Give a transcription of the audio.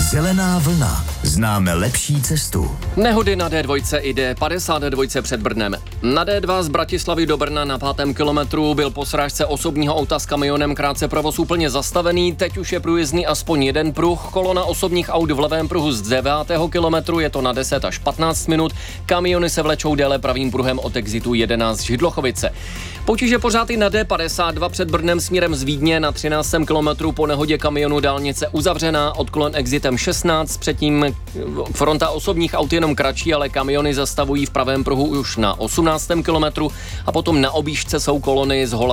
Zelená vlna. Známe lepší cestu. Nehody na D2 i D52 před Brnem. Na D2 z Bratislavy do Brna na 5. kilometru byl po srážce osobního auta s kamionem krátce provoz úplně zastavený. Teď už je průjezdný aspoň jeden pruh. Kolona osobních aut v levém pruhu z 9. kilometru, je to na 10 až 15 minut. Kamiony se vlečou déle pravým pruhem od exitu 11 Židlochovice. Potíže pořád i na D52 před Brnem směrem z Vídně na 13. kilometru po nehodě kamionu dálnice uzavřená, odklon exitem 16, předtím fronta osobních aut jenom kratší, ale kamiony zastavují v pravém pruhu už na 18. kilometru a potom na objížďce jsou kolony z